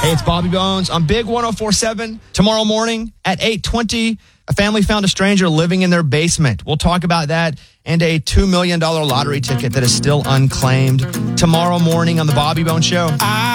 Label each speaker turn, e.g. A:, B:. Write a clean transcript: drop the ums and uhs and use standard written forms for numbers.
A: Hey, it's Bobby Bones on Big 104.7. Tomorrow morning at 8:20, a family found a stranger living in their basement. We'll talk about that and a $2 million lottery ticket that is still unclaimed tomorrow morning on the Bobby Bones Show.